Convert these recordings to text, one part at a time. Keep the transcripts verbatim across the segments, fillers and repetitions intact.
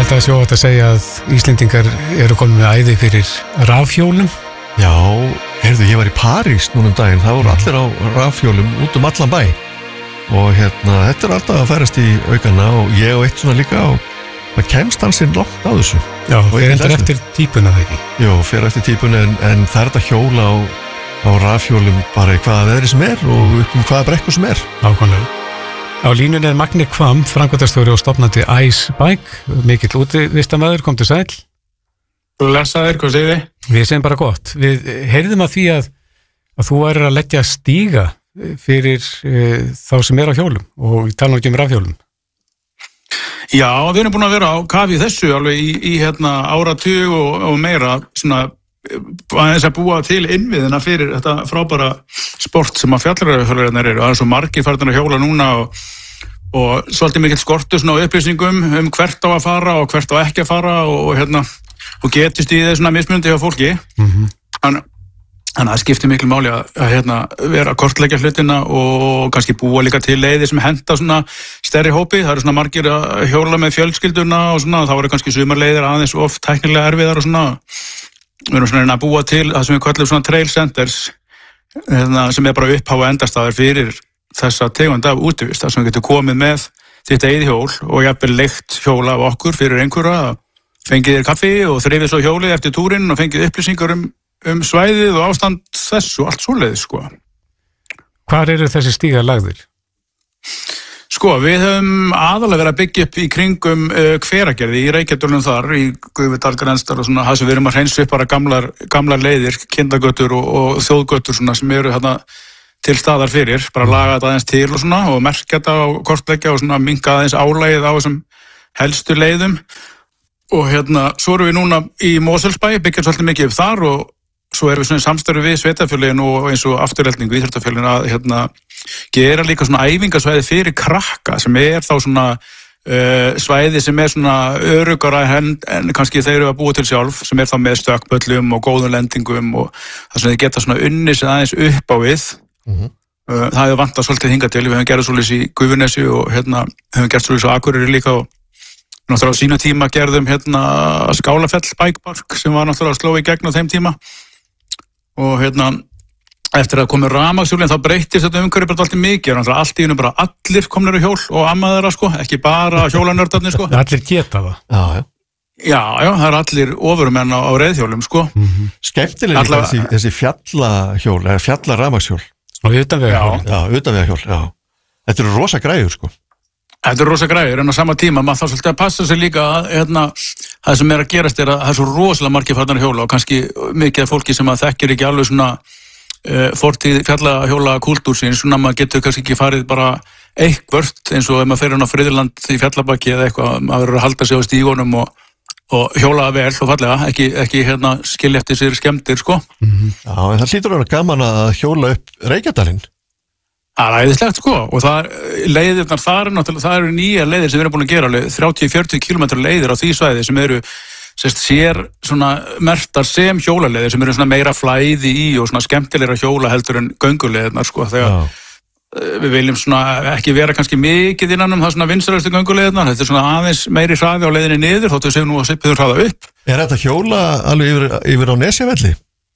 held að það sé óhætt að segja að Íslendingar eru komin með æði fyrir rafhjólum. Já, heyrðu, ég var í París núna um daginn, það voru allir á rafhjólum út um allan bæ og hérna, þetta er alltaf að færast í aukana og ég og eitt svona líka og það kemst hansinn langt á þessu. Já, fyrir endur eftir típuna það ekki. Jó, fyrir eftir típuna en, en það er þetta hjóla á, á rafhjólum bara í hvaða veðri sem er og upp um hvaða brekku sem er. Nákvæmlega. Á línunni er Magni Kvamm, framkvæmdastjóri og stofnandi Ice Bike, mikill útivistarmaður, kom til sæl. Blessaður, hvað segir þið? Við segjum bara gott. Við heyrðum að því að, að þú værir að leggja stíga fyrir uh, þá sem er á hjólum og tala ekki um rafhjólum. Já, við erum búin að vera á kafi þessu alveg í, í hérna, áratug og, og meira svona aðeins að búa til innviðina fyrir þetta frábæra sport sem að fjallarhjólarnir eru. Það er svo margir farnir að hjóla núna og, og svolítið mikill skortur svona á upplýsingum um hvert á að fara og hvert á ekki að fara og, og hérna og getist í þessu mismunandi hjá fólki. Mm-hmm. Þannig Þannig að það skiptir miklu máli að, að hérna, vera að kortleggja hlutina og kannski búa líka til leiðir sem henta svona stærri hópi. Það eru svona margir að hjóla með fjölskylduna og svona, þá eru kannski sumarleiðir aðeins oft tæknilega erfiðar og svona. Við erum svona að búa til það sem við kallum svona trail centers, hérna, sem er bara upphá og endastæðar fyrir þessa tegund af útivist, þar sem við getum komið með þitt eigið hjól og jafnvel leigt hjóla af okkur fyrir einhverja, fengið þér kaffi og þrifið svo hjólið eftir túrinn og fengið upplýsingar um um svæðið og ástand þessu og allt svoleiðis, sko. Hvar eru þessi stígar lagðir? Sko, við höfum aðalega verið að byggja upp í kringum uh, Hveragerði, í Reykjadölum þar, í Gufudal, Grenstar og svona, það sem við erum að hreinsa upp bara gamlar, gamlar leiðir, kindagötur og, og þjóðgötur svona, sem eru hérna til staðar fyrir, bara laga þetta aðeins til og svona, og merkja þetta og kortleggja og svona minka aðeins álægið á þessum helstu leiðum. Og hérna, svo erum við núna í Mosfellsbæ, byggja svolítið mikið upp þar og svo erum við svona samstarfi við sveitarfélögin og eins og afturreldingu íþróttafélögin að hérna, gera líka svona æfingasvæði fyrir krakka sem er þá svona uh, svæði sem er svona öruggara en, en kannski þeir eru að búa til sjálf sem er þá með stökkpöllum og góðum lendingum og það sem þeir geta svona unnið sig aðeins upp á við. Mm-hmm. uh, það hefur vantað svolítið hingað til, við höfum gerað svolítið í Gufunesi og hérna, höfum gert svolítið á Akureyri líka og náttúrulega á sína tíma gerðum hérna Skálafell Bike Park sem var náttúrulega að sló í gegn á þeim tíma. Og hérna, eftir að komi rafmagnshjólin, þá breyttist þetta umhverfi bara alltaf mikið. Allt í einu bara allir komnir á hjól og amma þeirra, sko, ekki bara hjólanördarnir, sko. Allir geta það. Já, já. Já, já, það er allir ofurumenn á, á reiðhjólum, sko. Mm-hmm. Skemmtilega Alla... þessi, þessi fjallahjól, eða fjallarafmagnshjól. Og utanvegahjól. Já, já utanvegahjól, já. Þetta eru rosa græjur, sko. Þetta er rosa græður, en á sama tíma maður þarf svolítið að passa sig líka að hérna, það sem er að gerast er að það er svo rosalega margir farnar hjóla og kannski mikið af fólki sem að þekkir ekki alveg svona uh, fortíð fjallahjóla kultúr sín, svona maður getur kannski ekki farið bara eitthvert eins og ef maður fer hann á Friðland í Fjallabakki eða eitthvað, maður verður að halda sig á stígunum og, og hjóla vel og fallega, ekki, ekki hérna, skilja eftir sér skemmtir, sko. Mm-hmm. Já, en það hlýtur að vera gaman að hjóla upp Reykjadalinn. Það er æðislegt, sko, og það er, leiðirnar þar, náttúrulega, það eru nýja leiðir sem við erum búin að gera, þrjátíu til fjörutíu kílómetra leiðir á því svæði sem eru, sérst, sér svona mertar sem hjólaleiðir sem eru svona meira flæði í og svona skemmtilegra hjóla heldur en gönguleiðirnar, sko, þegar Já. Við viljum svona ekki vera kannski mikið innan um það svona vinsælustu gönguleiðirnar, þetta er svona aðeins meiri hraði á leiðinni niður, þóttu við segjum nú að svipiður hraða upp. Er þetta hjóla alveg yfir, yfir á Nesjavelli?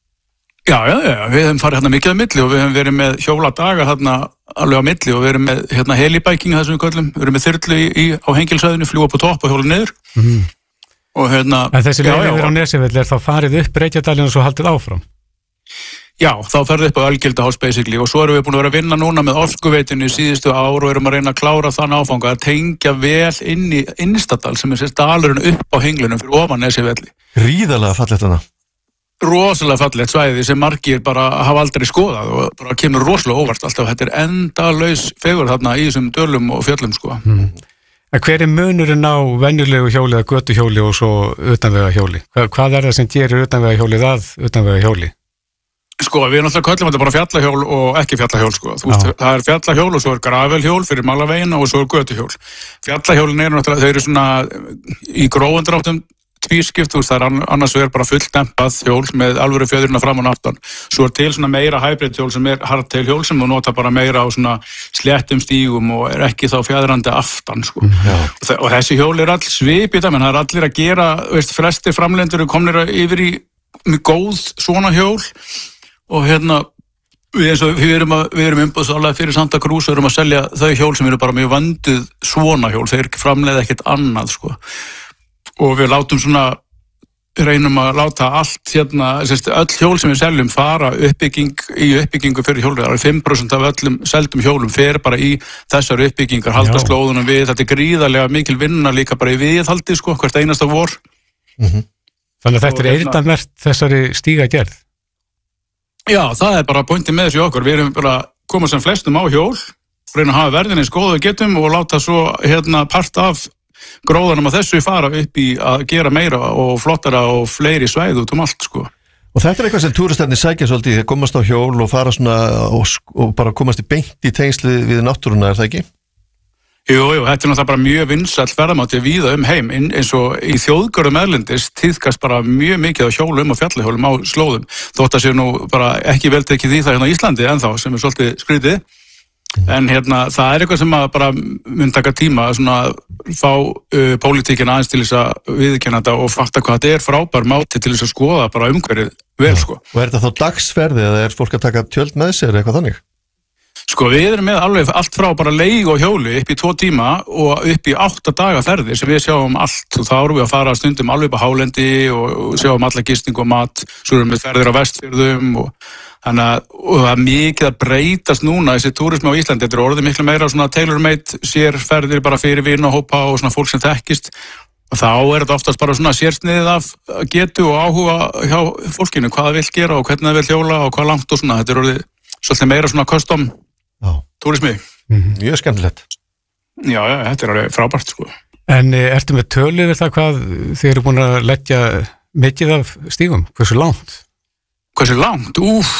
Já, já, já, við hefum farið hérna mikið á milli og við hefum verið með hjóladaga hérna alveg á milli og við erum með hérna helibæking það sem við köllum, við erum með þyrlu í, í, á Hengilshöðinu, fljúa upp á topp og hjóla niður. Mm. Og hérna... En þessi leið yfir á Nesjavelli er þá farið upp Reykjadalinn og svo haldið áfram? Já, þá ferðið upp á Ölgildaháls basically og svo erum við búin að vera að vinna núna með Orkuveitinu í síðustu ár og erum að reyna að klára þann áfanga að tengja vel inn í Innstadal sem er sérst dalurinn upp á henglunum fyrir ofan Nesjavelli. Gríðarlega fallegt hana. Rosalega fallegt svæði sem margir bara hafa aldrei skoðað og bara kemur rosalega óvart alltaf. Þetta er endalaus fegur þarna í þessum dölum og fjöllum, sko. Mm. En hver er munurinn á venjulegu hjóli eða götuhjóli og svo utanvegahjóli? Hvað, hvað er það sem gerir utanvegahjólið að utanvegahjóli? Sko, við náttúrulega köllum þetta bara fjallahjól og ekki fjallahjól, sko. Þú veist, það er fjallahjól og svo er gravelhjól fyrir malavegina og svo er götuhjól. Fjallahjólin eru náttúrulega, þau eru svona í grófundráttum tvískipt, þú veist, það er annars vegar bara fulldempað hjól með alvöru fjöðruna fram og aftan. Svo er til svona meira hybrid hjól sem er hardtail hjól sem þú nota bara meira á svona sléttum stígum og er ekki þá fjaðrandi aftan, sko. Mm, og þessi hjól er all svipið, menn það er allir að gera, veist, flestir framleiðendur komnir yfir í með góð svona hjól og hérna Við, eins og, við erum, erum umbúðsalega fyrir Santa Cruz og erum að selja þau hjól sem eru bara mjög vanduð svona hjól, þeir framleiða ekkert annað sko. Og við látum svona, reynum að láta allt hérna, sérst, öll hjól sem við seljum fara uppbygging, í uppbyggingu fyrir hjólið, það er fimm prósent af öllum seldum hjólum fer bara í þessar uppbyggingar, halda slóðunum við, þetta er gríðarlega mikil vinna líka bara í viðhaldi sko, hvert einasta vor. Mm-hmm. Þannig að þetta er eyrnamert þessari stíga gerð? Já, það er bara pointið með þessu okkur. Við erum bara koma sem flestum á hjól, reyna að hafa verðin eins góð við getum og láta svo hérna part af gróðanum að þessu fara upp í að gera meira og flottara og fleiri svæð út um allt, sko. Og þetta er eitthvað sem túristarnir sækja svolítið, þeir komast á hjól og fara svona og, og bara komast í beint í tengsli við náttúruna, er það ekki? Jú, jú, þetta er náttúrulega bara mjög vinsæll ferðamáti víða um heim, eins og í þjóðgörðum erlendis tíðkast bara mjög mikið á hjólum og fjallahjólum á slóðum, þótt að séu nú bara ekki vel tekið því það hérna á Íslandi ennþá, sem er svolítið skrítið, en hérna það er eitthvað sem að bara mun taka tíma að svona fá uh, pólitíkina aðeins til þess að viðurkenna þetta og fatta hvað þetta er frábær máti til þess að skoða bara umhverfið vel, sko. Og er þetta þá dagsferði eða er fólk að taka tjöld með sér eitthvað þannig? Sko við erum með alveg allt frá bara leig og hjóli upp í tvo tíma og upp í átta daga ferðir sem við sjáum allt og þá erum við að fara stundum alveg upp á hálendi og sjáum alla gisting og mat, svo erum við ferðir á Vestfjörðum og þannig að og það er mikið að breytast núna þessi túrismi á Íslandi, þetta er orðið miklu meira svona tailor-made sérferðir bara fyrir vin og hópa og svona fólk sem þekkist og þá er þetta oftast bara svona sérsniðið af getu og áhuga hjá fólkinu, hvað það vil gera og hvernig það vil hjóla og hvað langt og svona, þetta er orðið svolítið meira svona custom túrismi. Mm-hmm. Mjög skemmtilegt. Já, já, þetta er alveg frábært, sko. En ertu með tölu yfir það hvað þið eru búin að leggja mikið af stígum? Hversu langt? Hversu langt? Úf,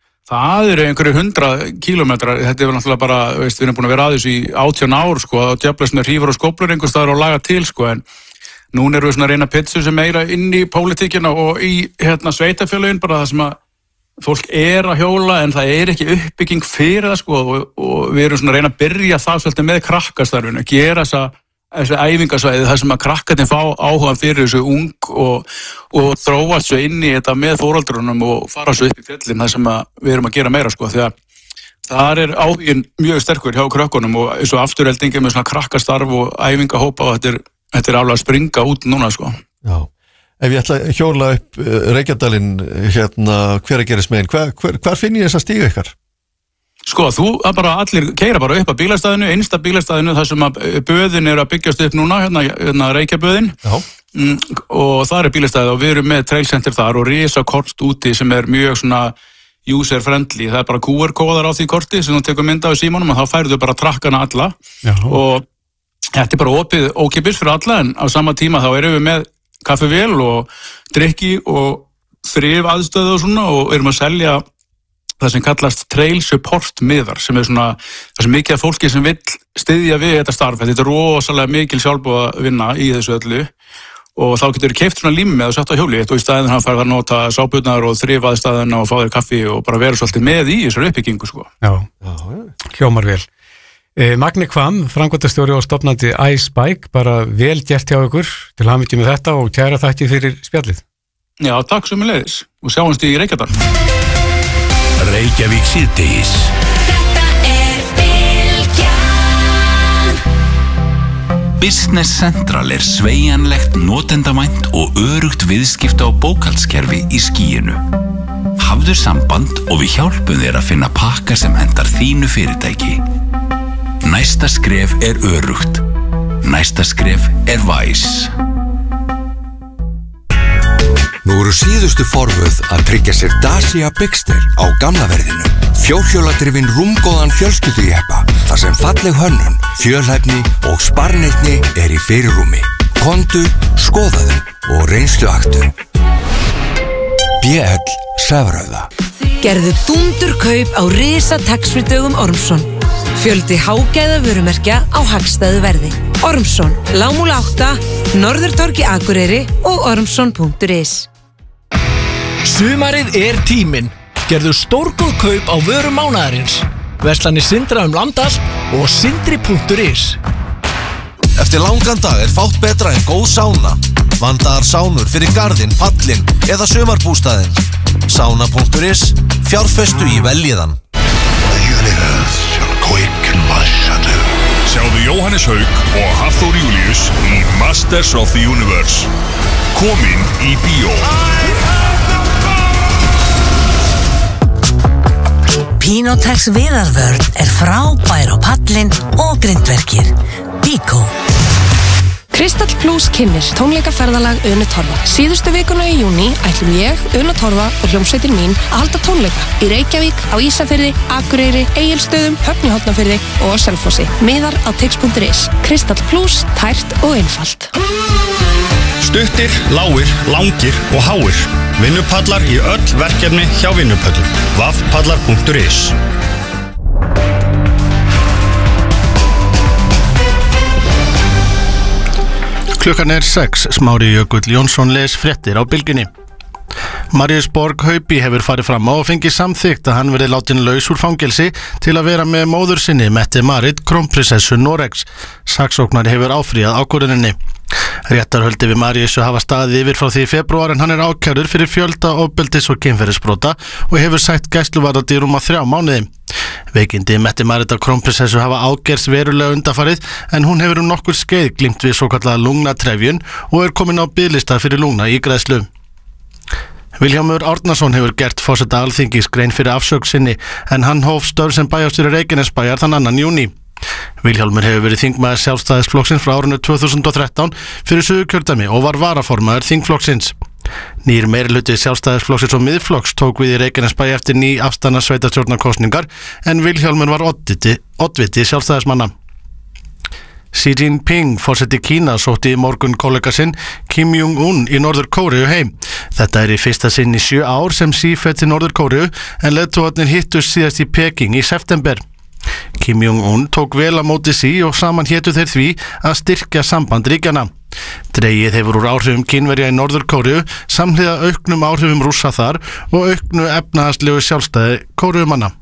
það eru einhverju hundra kílómetrar. Þetta er náttúrulega bara, veist, við erum búin að vera aðeins í átján ár, sko, að djöflast með hrífur og skóplur einhvers staðar og laga til, sko, en núna erum við svona að reyna pitsu sem meira inn í pólitíkina og í, hérna, sveitafélögin, bara það sem að fólk er að hjóla en það er ekki uppbygging fyrir það sko og, og við erum svona að reyna að byrja það svolítið með krakkastarfinu, að gera þessa, þessa æfingasvæði þar sem að krakkarnir fá áhuga fyrir þessu ung og, og þróast svo inn í þetta með fóraldrunum og fara svo upp í fjallin þar sem að við erum að gera meira sko því að það er áhugin mjög sterkur hjá krökkunum og eins og afturheldingi með svona krakkastarf og æfingahópa og þetta er, þetta er alveg að springa út núna sko. Já. Ef ég ætla að hjóla upp Reykjadalinn hérna Hveragerðismegin, hver, hver, hver finn ég þess að stíga ykkar? Sko, þú að bara allir keyra bara upp að bílastæðinu, einsta bílastæðinu þar sem að böðin er að byggjast upp núna, hérna, hérna Reykjaböðin mm, og það er bílastæði og við erum með trailcenter þar og risa kort úti sem er mjög svona user friendly, það er bara Q R-kóðar á því korti sem þú tekur mynda á símanum og þá færðu bara trakkana alla Já. Og þetta er bara opið ókeypis fyrir alla en á sama tíma þá erum við með kaffivél og drykki og þrif aðstöðu og svona og erum að selja það sem kallast trail support miðar sem er svona það sem mikið af fólki sem vill styðja við þetta starf, þetta er rosalega mikil sjálfboða vinna í þessu öllu og þá getur þú keypt svona lími með og sett á hjóli og í staðinn hann fær að nota sápurnar og þrif aðstæðuna og fá þér kaffi og bara vera svolítið með í þessar uppbyggingu sko. Já, hljómar vel. Magni Kvam, framkvæmdastjóri og stofnandi iSpike, bara vel gert hjá ykkur til hamingju með þetta og kæra þakki fyrir spjallið. Já, takk sömuleiðis og sjáumst í Reykjadal. Reykjavík síðdegis. Þetta er Bylgjan. Business Central er sveigjanlegt, notendamænt og örugt viðskipta á bókhaldskerfi í skýinu. Hafðu samband og við hjálpum þér að finna pakka sem hentar þínu fyrirtæki. Næsta skref er örugt. Næsta skref er væs. Nú eru síðustu forvöð að tryggja sér Dacia Bigster á gamla verðinu. Fjórhjóladrifin rúmgóðan fjölskyldujeppa þar sem falleg hönnun, fjölhæfni og sparneytni er í fyrirrúmi. Komdu, skoðaðu og reynsluaktu. B L Sefrauða. Gerðu dúndur kaup á risa tax-free dögum Ormsson. Fjöldi hágæða vörumerkja á hagstæðu verði. Ormsson, Lámúla átta, Norðurtorgi Akureyri og ormsson punktur is. Sumarið er tíminn. Gerðu stórgóð kaup á vörum mánaðarins. Verslanir Sindra um land allt og sindri punktur is. Eftir langan dag er fátt betra en góð sána. Vandaðar sánur fyrir garðinn, pallinn eða sumarbústaðinn. Sána punktur is, fjárfestu í veljiðan. Sjáðu Jóhannes Hauk og Hafþór Július í Masters of the Universe. Komin í bíó. Pinotex viðarvörn er frábær á pallinn og grindverkir. Bíkó. Kristall Plus kynnir tónleikaferðalag Unu Torfa. Síðustu vikuna í júní ætlum ég, Una Torfa og hljómsveitin mín að halda tónleika í Reykjavík, á Ísafirði, Akureyri, Egilsstöðum, Höfn í Hornafirði og Selfossi. Miðar á tix punktur is. Kristall Plus, tært og einfalt. Stuttir, lágir, langir og háir. Vinnupallar í öll verkefni hjá Vinnupöllum. vafpallar punktur is. Klukkan er sex, Smári Jökull Jónsson les fréttir á bylgjunni. Marius Borg Haupi hefur farið fram á og fengið samþykkt að hann verði látin laus úr fangelsi til að vera með móður sinni Mette-Marit, krónprinsessu Noregs. Saksóknari hefur áfrýjað ákvörðuninni. Réttarhöldi við Mariusu hafa staðið yfir frá því í febrúar en hann er ákærður fyrir fjölda ofbeldis og kynferðisbrota og hefur sætt gæsluvarðhaldi í rúma þrjá mánuði. Veikindi Mette-Maritar krónprinsessu hafa ágerst verulega undanfarið en hún hefur um nokkur skeið glímt við svokallaða lungnatrefjun og er komin á biðlista fyrir lungnaígræðslu. Vilhjálmur Árnason hefur gert forseta Alþingis grein fyrir afsögn sinni en hann hóf störf sem bæjarstjóri Reykjanesbæjar þann annan júní. Vilhjálmur hefur verið þingmaður Sjálfstæðisflokksins frá árinu tvö þúsund og þrettán fyrir Suðurkjördæmi og var varaformaður þingflokksins. Nýr meirihluti Sjálfstæðisflokksins og Miðflokks tók við í Reykjanesbæ eftir ný afstana sveitarstjórnarkosningar en Vilhjálmur var oddviti, oddviti Sjálfstæðismanna. Xi Jinping, forseti Kína, sótti í morgun kollega sinn Kim Jong-un í Norður Kóreu heim. Þetta er í fyrsta sinn í sjö ár sem Xi fer til Norður Kóreu en leiðtogarnir hittust síðast í Peking í september. Kim Jong-un tók vel á móti Xi og saman hétu þeir því að styrkja samband ríkjanna. Dregið hefur úr áhrifum Kínverja í Norður Kóreu samhliða auknum áhrifum Rússa þar og auknu efnahagslegu sjálfstæði Kóreumanna.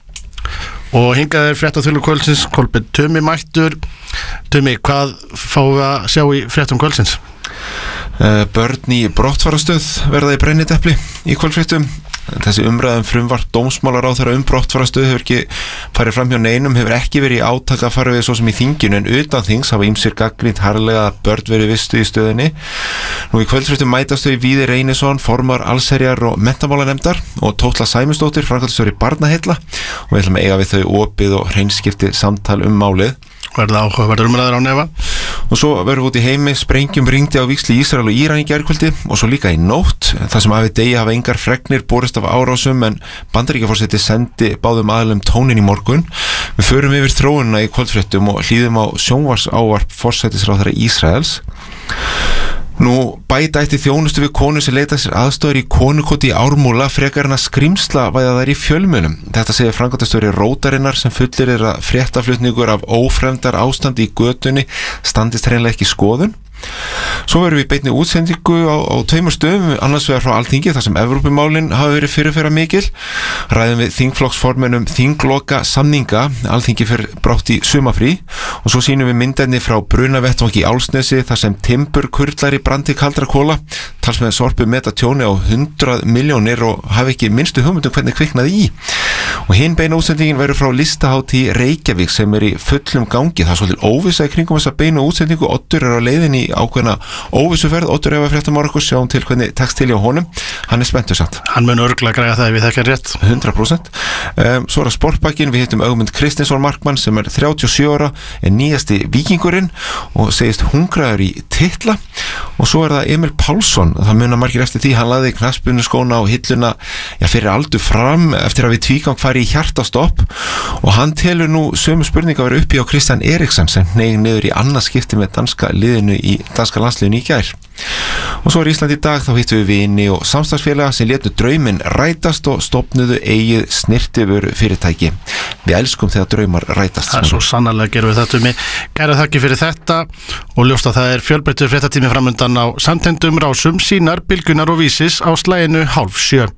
Og hingað er fréttaþulur kvöldsins Kolbeinn Tumi mættur. Tumi, hvað fáum við að sjá í fréttum kvöldsins? Uh, börn í brottfarastöð verða í brennidepli í kvöldfréttum. Þessi umræðum frumvarp dómsmálaráðherra um brottfarastöð hefur ekki farið fram hjá neinum, hefur ekki verið í átaka farið við svo sem í þinginu en utan þings hafa ýmsir gagnrýnt harðlega að börn verið vistuð í stöðinni. Nú í kvöldfréttum mætast þau Víðir Reynisson, formar allsherjar og menntamálanefndar og Tótla Sæmundsdóttir, framkvæmdastjóri Barnaheilla og við ætlum að eiga við þau opið og hreinskipti samtal um málið. Verða áhugaverður umræður á nefa. Og svo verðum við út í heimi, sprengjum ringdi á víxli í Ísrael og Íran í gærkvöldi og svo líka í nótt. Það sem hafi degi hafa engar fregnir borist af árásum en Bandaríkjaforseti sendi báðum aðilum tónin í morgun. Við förum yfir þróunina í kvöldfréttum og hlýðum á sjónvarsávarp forsætisráðherra Ísraels. Nú bæta ætti þjónustu við konu sem leita sér aðstöður í konukoti í Ármúla frekar en að skrimsla væða þær í fjölmunum. Þetta segir framkvæmdastjóri Rótarinnar sem fullir er að fréttaflutningur af ófremdar ástandi í götunni standist hreinlega ekki skoðun. Svo verðum við beinni útsendingu á, á tveimur stöðum, annars vegar frá Alþingi þar sem Evrópumálin hafa verið fyrirferða mikil. Ræðum við þingflokksformennum þingloka samninga, Alþingi fyrir brátt í sumafrí og svo sýnum við myndefni frá brunavettvangi í Álfsnesi þar sem timburkurlari brandi kaldra kola, talsmenn Sorpu meta tjóni á hundrað milljónir og hafi ekki minnstu hugmyndum hvernig kviknaði í. Og hinn beina útsendingin verður frá listahátíð í Reykjavík sem er í fullum gangi. Það er svolítið óvissa í kringum þessa beina útsendingu. Oddur er á leiðinni í ákveðna óvissuferð. Oddur er að frétta morgun, sjáum til hvernig tekst til hjá honum. Hann er spenntur samt. Hann mun örugglega græja það ef við þekkja rétt. hundrað prósent. Um, svo er að sportbakkin, við hittum Ögmund Kristinsson markmann sem er þrjátíu og sjö ára, er nýjasti víkingurinn og segist hungraður í titla. Og svo er það Emil Pálsson, það munar margir eftir því, hann lagði knattspyrnuskóna á hilluna já, fyrir aldur fram eftir að við tvígang fari í hjartastopp og hann telur nú sömu spurninga að vera uppi á Kristján Eriksson sem hneig niður í annað skipti með danska liðinu í danska landsliðinu í gær. Og svo er Ísland í dag, þá hittum við vini og samstagsfélaga sem létu drauminn rætast og stofnuðu eigið snirtifur fyrirtæki. Við elskum þegar draumar rætast. Það er svo sannarlega gerum við þetta um mig. Kæra þakki fyrir þetta og ljóst að það er fjölbreyttur fréttatími framundan á samtengdum rásum Sínar, Bylgjunar og Vísis á slaginu hálf sjö.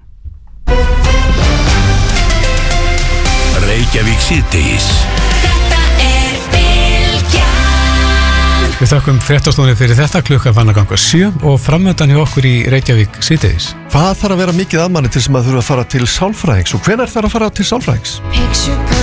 Reykjavík síðdegis. Þetta er Bylgjan. Við þakkum fréttastofunni fyrir þetta, klukkan fann að ganga sjö og framöndan hjá okkur í Reykjavík síðdegis. Hvað þarf að vera mikið aðmanni til sem að þurfa að fara til sálfræðings og hvenær þarf að fara til sálfræðings?